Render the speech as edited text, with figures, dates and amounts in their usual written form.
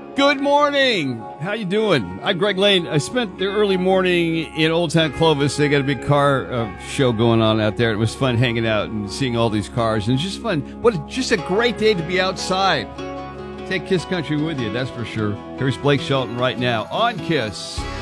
Good morning. How you doing? I'm Greg Lane. I spent the early morning in Old Town Clovis. They got a big car show going on out there. It was fun hanging out and seeing all these cars. And it's just fun. Just a great day to be outside. Take Kiss Country with you, that's for sure. Here's Blake Shelton right now on Kiss.